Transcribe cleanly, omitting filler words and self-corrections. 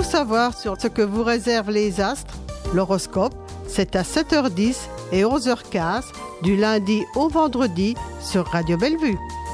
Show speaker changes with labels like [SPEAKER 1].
[SPEAKER 1] savoir sur ce que vous réservent les astres, l'horoscope, c'est à 7h10 et 11h15 du lundi au vendredi sur Radio Bellevue.